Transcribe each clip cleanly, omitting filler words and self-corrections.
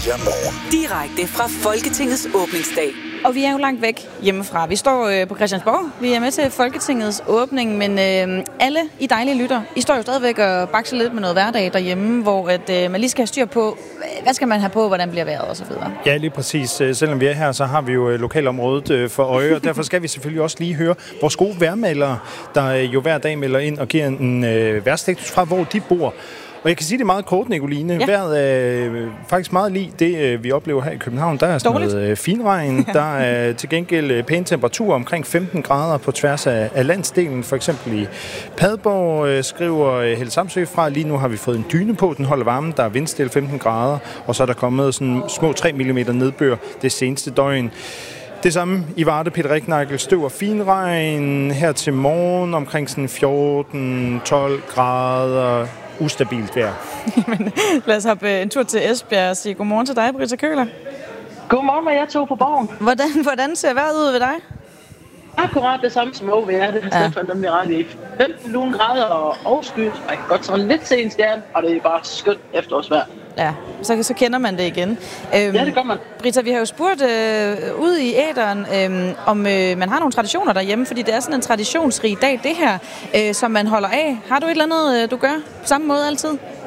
4 Morgen. Direkte fra Folketingets åbningsdag. Og vi er jo langt væk hjemmefra. Vi står på Christiansborg. Vi er med til Folketingets åbning, men alle I dejlige lytter, I står jo stadigvæk og bakser lidt med noget hverdag derhjemme, hvor man lige skal have styr på, hvad skal man have på, hvordan bliver vejret og så videre. Ja, lige præcis. Selvom vi er her, så har vi jo lokalområdet for øje, og derfor skal vi selvfølgelig også lige høre vores gode vejrmeldere, der jo hver dag melder ind og giver en vejrstatus fra, hvor de bor. Og jeg kan sige det meget kort, Nicoline. Ja. Vejret er faktisk meget lig det, vi oplever her i København. Der er sådan noget finregn. Der er til gengæld pæne temperaturer omkring 15 grader på tværs af landsdelen. For eksempel i Padborg skriver Helle Samsø fra. Lige nu har vi fået en dyne på. Den holder varmen. Der er vindstille 15 grader. Og så er der kommet sådan små 3 mm nedbør det seneste døgn. Det samme i Varde, Peter Ricknagel, støv og finregn. Her til morgen omkring sådan 14-12 grader. Ustabilt vejr. Jamen, lad os hoppe en tur til Esbjerg og sige godmorgen til dig, Britta Køhler. Godmorgen, med jer to på Borgen. Hvordan ser vejret ud ved dig? Akkurat det samme som OV er det. Stefan, dem er ret i 15 lune grader og overskyet. Jeg kan godt sådan lidt se en stjerne, og det er bare skønt efterårsvejr. Ja, så kender man det igen. Ja, det gør man. Britta, vi har jo spurgt ud i æteren, om man har nogle traditioner derhjemme, fordi det er sådan en traditionsrig dag, det her, som man holder af. Har du et eller andet, du gør på samme måde altid?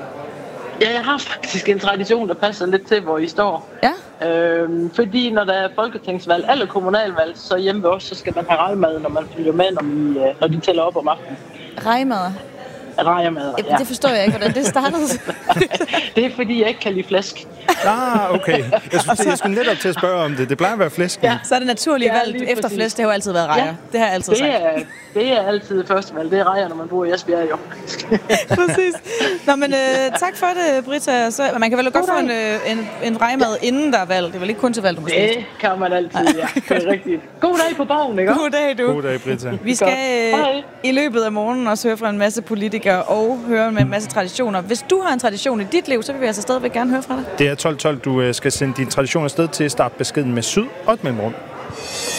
Ja, jeg har faktisk en tradition, der passer lidt til, hvor I står. Ja? Fordi når der er folketingsvalg eller kommunalvalg, så hjemme ved os, så skal man have rejmad, når man følger med, når de tæller op om aftenen. Rejmad? Rejmad, ja. Det forstår jeg ikke, hvordan det startede. Det er fordi, jeg ikke kan lide flæsk. Okay. Jeg skulle netop til at spørge om det. Det plejer at være flæsk. Ja. Så er det naturlige valg efter flæsk. Det har jo altid været rejer. Ja. Det har jeg altid sagt. Det er altid første valg. Det er rejer, når man bor i Esbjerg, jo. Præcis. Nå, men tak for det, Britta. Så, man kan vel godt få en rejmad, inden der er valg. Det er vel ikke kun til valg, du må spise. Det kan man altid, ja. Det er rigtigt. God dag på Borgen, ikke? God dag, du. God dag, Britta. Vi skal i løbet af morgenen også høre fra en masse politikere og høre med en masse traditioner. Hvis du har en tradition i dit liv, så vil vi altså stadigvæk gerne høre fra dig. Det er 12.12. Du skal sende din tradition afsted til startbeskeden med syd og et mellemrum.